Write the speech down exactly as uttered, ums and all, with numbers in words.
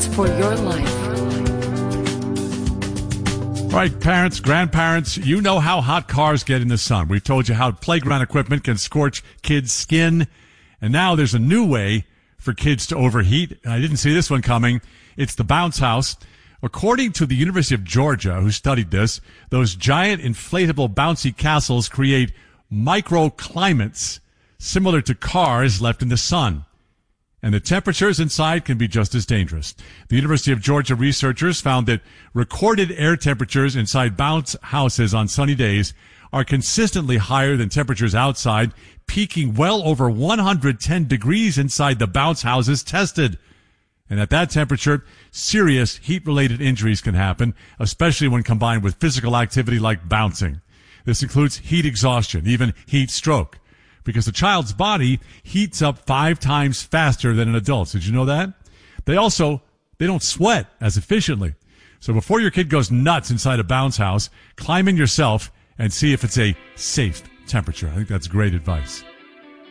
Experts for your life. All right, parents, grandparents, you know how hot cars get in the sun. We've told you how playground equipment can scorch kids' skin. And now there's a new way for kids to overheat. I didn't see this one coming. It's the bounce house. According to the University of Georgia, who studied this, those giant inflatable bouncy castles create microclimates similar to cars left in the sun. And the temperatures inside can be just as dangerous. The University of Georgia researchers found that recorded air temperatures inside bounce houses on sunny days are consistently higher than temperatures outside, peaking well over one hundred ten degrees inside the bounce houses tested. And at that temperature, serious heat-related injuries can happen, especially when combined with physical activity like bouncing. This includes heat exhaustion, even heat stroke, because the child's body heats up five times faster than an adult's. Did you know that? They also, they don't sweat as efficiently. So before your kid goes nuts inside a bounce house, climb in yourself and see if it's a safe temperature. I think that's great advice.